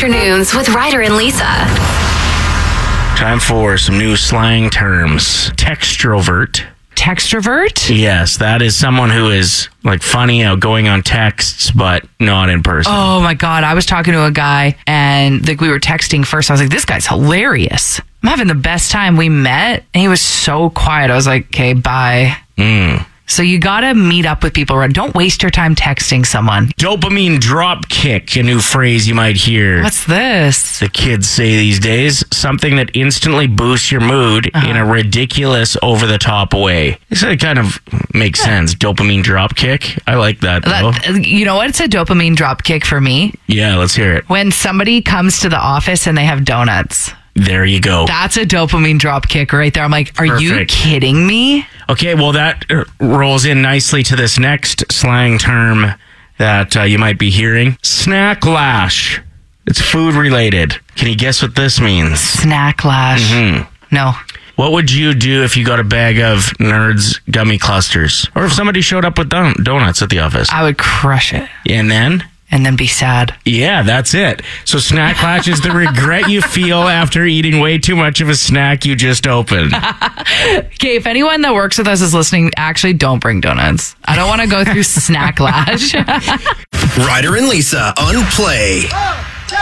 Afternoons with Ryder and Lisa. Time for some new slang terms. Textrovert. Textrovert? Yes, that is someone who is like funny, outgoing on texts, but not in person. Oh my God. I was talking to a guy and like we were texting first. I was like, this guy's hilarious. I'm having the best time. We met and he was so quiet. I was like, okay, bye. So you got to meet up with people. Don't waste your time texting someone. Dopamine drop kick, a new phrase you might hear. What's this? The kids say these days, something that instantly boosts your mood in a ridiculous, over-the-top way. This kind of makes sense. Dopamine drop kick. I like that, though. You know what? It's a dopamine drop kick for me. Yeah, let's hear it. When somebody comes to the office and they have donuts. There you go. That's a dopamine drop kick right there. I'm like, are you kidding me? Okay, well, that rolls in nicely to this next slang term that you might be hearing. Snacklash. It's food related. Can you guess what this means? Snacklash. No. What would you do if you got a bag of Nerds gummy clusters? Or if somebody showed up with donuts at the office? I would crush it. And then? And then be sad. Yeah, that's it. So snacklash is the regret you feel after eating way too much of a snack you just opened. Okay, if anyone that works with us is listening, actually don't bring donuts. I don't want to go through snacklash. Ryder and Lisa on Play.